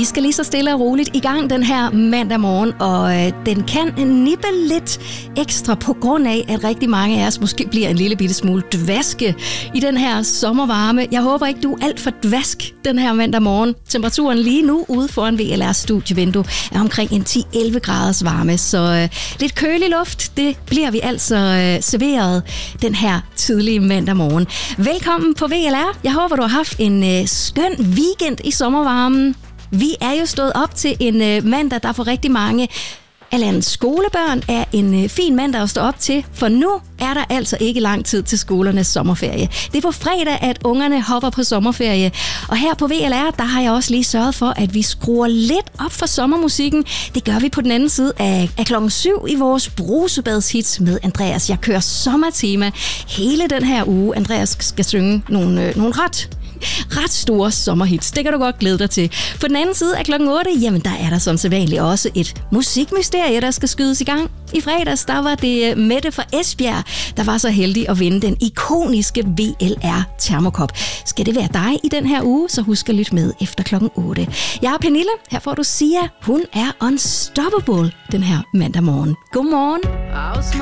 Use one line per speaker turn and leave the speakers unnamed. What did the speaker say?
Vi skal lige så stille og roligt i gang den her mandag morgen, og den kan nippe lidt ekstra på grund af, at rigtig mange af os måske bliver en lille bitte smule dvaske i den her sommervarme. Jeg håber ikke, du er alt for dvask den her mandag morgen. Temperaturen lige nu ude foran VLR's studievindue er omkring en 10-11 graders varme, så lidt kølig luft, det bliver vi altså serveret den her tidlige mandag morgen. Velkommen på VLR. Jeg håber, du har haft en skøn weekend i sommervarmen. Vi er jo stået op til en mandag, der for rigtig mange af landets skolebørn er en fin mandag at stå op til, for nu er der altså ikke lang tid til skolernes sommerferie. Det er på fredag, at ungerne hopper på sommerferie, og her på VLR, der har jeg også lige sørget for, at vi skruer lidt op for sommermusikken. Det gør vi på den anden side af klokken 7 i vores brusebadshits med Andreas. Jeg kører sommertema hele den her uge. Andreas skal synge nogle ret store sommerhits. Det kan du godt glæde dig til. På den anden side af klokken 8, jamen der er der som sædvanligt også et musikmysterie, der skal skydes i gang. I fredags, der var det Mette fra Esbjerg, der var så heldig at vinde den ikoniske VLR Termokop. Skal det være dig i den her uge, så husk at lytte med efter klokken 8. Jeg er Pernille. Her får du Sia. Hun er unstoppable den her mandag morgen. Godmorgen.